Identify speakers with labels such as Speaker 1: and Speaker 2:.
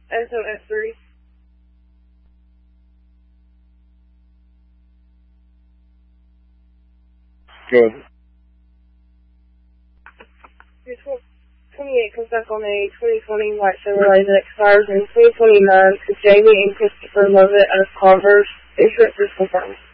Speaker 1: SOS3.
Speaker 2: Good.
Speaker 1: Your 28 comes back on a 2020 white Chevrolet that expires in 2029 to Jamie and Christopher Lovett of Converse. Insurance is confirmed.